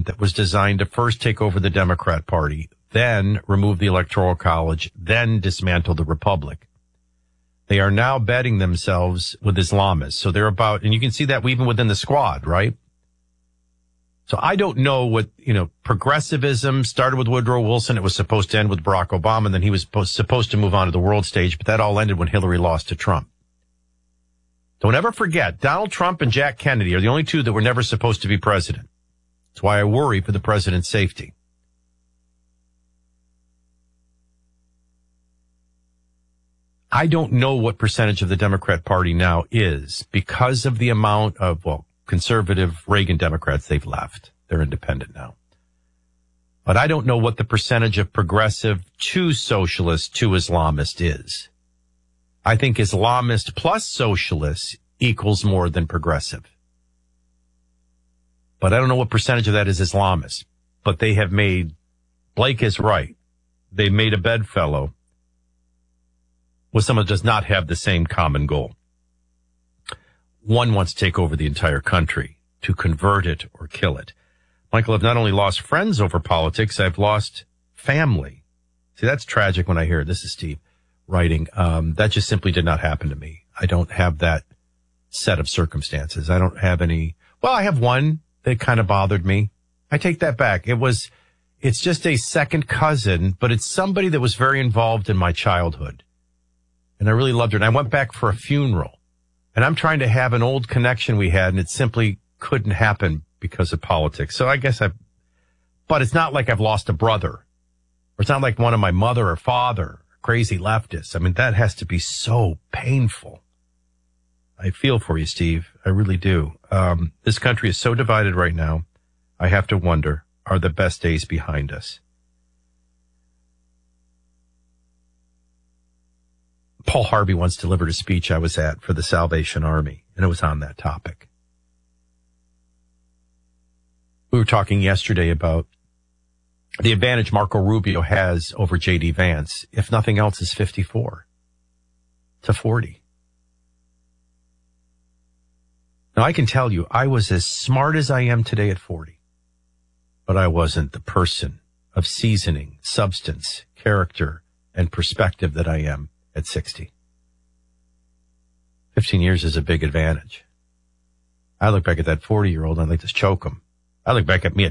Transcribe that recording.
that was designed to first take over the Democrat Party, then remove the Electoral College, then dismantle the Republic. They are now betting themselves with Islamists. So they're about, and you can see that even within the squad, right? So I don't know what, progressivism started with Woodrow Wilson. It was supposed to end with Barack Obama, and then he was supposed to move on to the world stage, but that all ended when Hillary lost to Trump. Don't ever forget, Donald Trump and Jack Kennedy are the only two that were never supposed to be president. That's why I worry for the president's safety. I don't know what percentage of the Democrat Party now is because of the amount of, conservative Reagan Democrats they've left. They're independent now. But I don't know what the percentage of progressive to socialist to Islamist is. I think Islamist plus socialist equals more than progressive. But I don't know what percentage of that is Islamist. But they have made, Blake is right, they made a bedfellow with someone who does not have the same common goal. One wants to take over the entire country, to convert it or kill it. Michael, I've not only lost friends over politics, I've lost family. See, that's tragic when I hear it. This is Steve writing. That just simply did not happen to me. I don't have that set of circumstances. I don't have any. Well, I have one that kind of bothered me. I take that back. It's just a second cousin, but it's somebody that was very involved in my childhood. And I really loved her. And I went back for a funeral. And I'm trying to have an old connection we had, and it simply couldn't happen because of politics. So I guess but it's not like I've lost a brother. Or it's not like one of my mother or father, crazy leftists. I mean, that has to be so painful. I feel for you, Steve. I really do. This country is so divided right now. I have to wonder, are the best days behind us? Paul Harvey once delivered a speech I was at for the Salvation Army, and it was on that topic. We were talking yesterday about the advantage Marco Rubio has over J.D. Vance, if nothing else, is 54 to 40. Now, I can tell you, I was as smart as I am today at 40, but I wasn't the person of seasoning, substance, character, and perspective that I am at 60. 15 years is a big advantage. I look back at that 40-year-old and I'd like to choke him. I look back at me at